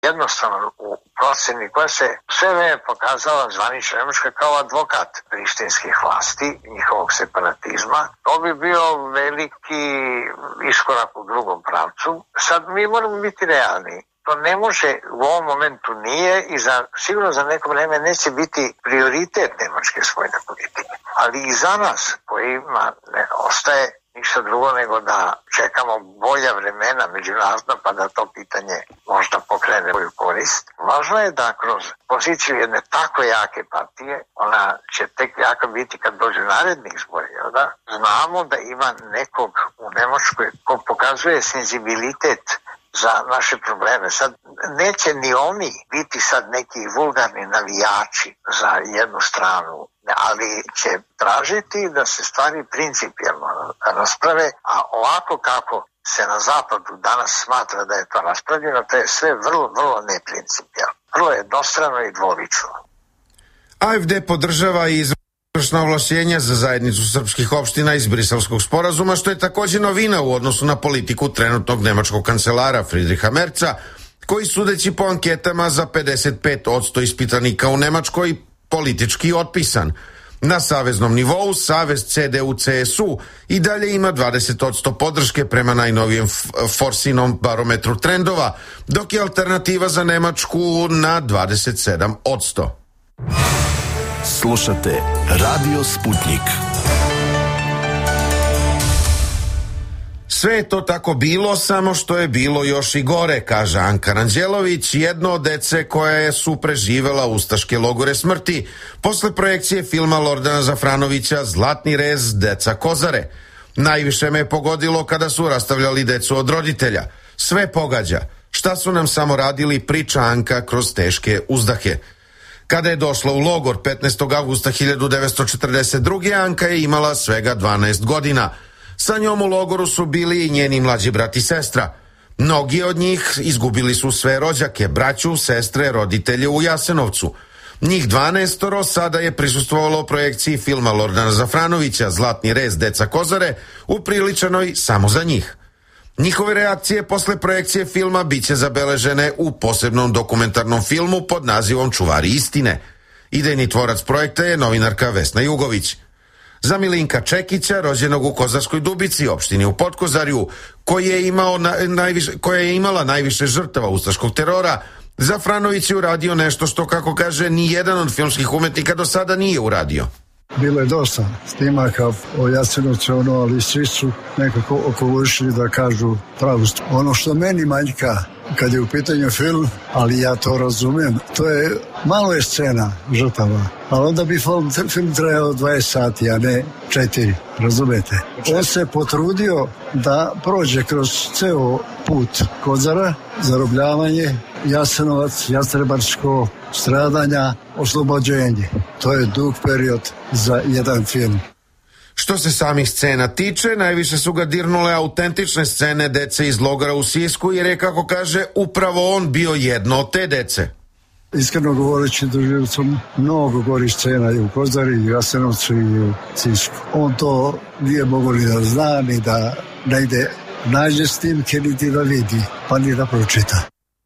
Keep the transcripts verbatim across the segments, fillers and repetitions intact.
jednostavno u proceni koja se sve vreme pokazala zvanična Nemačka kao advokat prištinskih vlasti, njihovog separatizma. To bi bio veliki iskorak u drugom pravcu. Sad mi moramo biti realni. To ne može, u ovom momentu nije i za, sigurno za neko vreme neće biti prioritet nemačke spoljne politike. Ali i za nas kojima ne ostaje ništa drugo nego da čekamo bolja vremena međunarodna pa da to pitanje možda pokrene u korist. Važno je da kroz poziciju jedne tako jake partije, ona će tek jaka biti kad dođe naredni izbori, da znamo da ima nekog u Nemačkoj ko pokazuje senzibilitet za naše probleme. Sad neće ni oni biti sad neki vulgarni navijači za jednu stranu, ali će tražiti da se stvari principijelno rasprave, a ovako kako se na zapadu danas smatra da je to raspravljeno, to je sve vrlo, vrlo neprincipijelno. Vrlo jednostrano i dvolično. A F D podržava i izvršna ovlašćenja za zajednicu srpskih opština iz Briselskog sporazuma, što je također novina u odnosu na politiku trenutnog nemačkog kancelara Friedricha Merza, koji sudeći po anketama za pedeset pet posto ispitanika u Nemačkoj politički otpisan. Na saveznom nivou Savez C D U C S U i dalje ima dvadeset posto podrške prema najnovijem Forsinom barometru trendova, dok je alternativa za Nemačku na dvadeset sedam posto. Slušate Radio Sputnik. Sve je to tako bilo, samo što je bilo još i gore, kaže Anka Ranđelović, jedno od dece koje su preživela ustaške logore smrti posle projekcije filma Lordana Zafranovića Zlatni rez, deca Kozare. Najviše me je pogodilo kada su rastavljali decu od roditelja. Sve pogađa. Šta su nam samo radili, priča Anka kroz teške uzdahe. Kada je došla u logor petnaestog avgusta hiljadu devetsto četrdeset druge. Anka je imala svega dvanaest godina. Sa njom u logoru su bili i njeni mlađi brat i sestra. Mnogi od njih izgubili su sve rođake, braću, sestre, roditelje u Jasenovcu. Njih dvanaestoro sada je prisustvovalo projekciji filma Lordana Zafranovića Zlatni rez, deca Kozare, upriličenoj samo za njih. Njihove reakcije posle projekcije filma biće zabeležene u posebnom dokumentarnom filmu pod nazivom Čuvari istine. Idejni tvorac projekta je novinarka Vesna Jugović. Za Milinka Čekića, rođenog u Kozarskoj Dubici, opštini u Podkozarju, koji je imao na, najviše, koja je imala najviše žrtava ustaškog terora, Zafranović je uradio nešto što, kako kaže, ni jedan od filmskih umetnika do sada nije uradio. Bilo je dosta snimaka o Jasenovcu, ono, ali svi su nekako okolišili da kažu pravu stvar. Ono što meni manjka kad je u pitanju film, ali ja to razumijem, to je malo je scena žrtava, ali onda bi film, film trajao dvadeset sati, a ne četiri, razumete? On se potrudio da prođe kroz ceo put Kozara, zarobljavanje, Jasenovac, Jastrebarsko, stradanja, oslobođenje. To je dug period za jedan film. Što se samih scena tiče, najviše su ga dirnule autentične scene dece iz logora u Sisku, jer je, kako kaže, upravo on bio jedno od te dece. Iskreno govoreći, doživio sam mnogo gorih scena i u Kozari, i u Jasenovcu, i u Sisku. On to nije mogo ni da zna, ni da negde nađe snimke, niti da vidi, pa ni da pročita.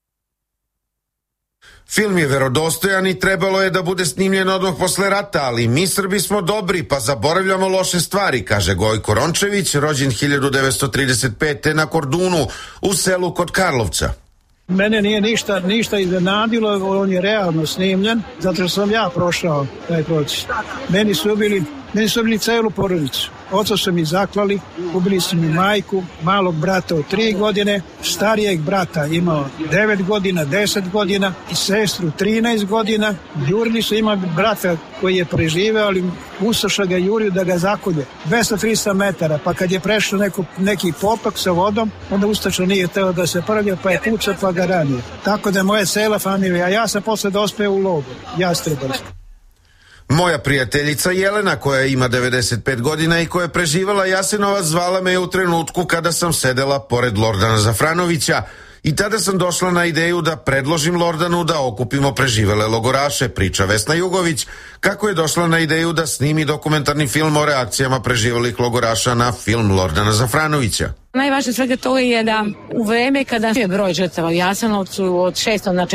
Film je verodostojan i trebalo je da bude snimljen odmah posle rata, ali mi Srbi smo dobri pa zaboravljamo loše stvari, kaže Gojko Rončević, rođen hiljadu devetsto trideset pete. na Kordunu u selu kod Karlovca. Mene nije ništa, ništa iznenadilo, on je realno snimljen, zato što sam ja prošao taj proces. Meni su ubili, meni su ubili celu porodicu. Oca su mi zaklali, ubili su mi majku, malog brata od tri godine, starijeg brata imao devet godina, deset godina i sestru trinaest godina. Jurili su, ima brata koji je preživeo, ali ustaša ga juriju da ga zakolje. dvesta trista metara, pa kad je prešao neko, neki popak sa vodom, onda ustaša nije teo da se prvlja, pa je pucao pa ga ranio. Tako da je moja cela familija, a ja sam posle dospeo u logor, Jastrebarsko. Moja prijateljica Jelena, koja ima devedeset pet godina i koja je preživala Jasenovac, zvala me je u trenutku kada sam sedela pored Lordana Zafranovića I tada sam došla na ideju da predložim Lordanu da okupimo preživele logoraše, priča Vesna Jugović, kako je došla na ideju da snimi dokumentarni film o reakcijama preživelih logoraša na film Lordana Zafranovića. Najvažnije svega toga je da u vreme kada je broj žrtava u Jasenovcu od šesto na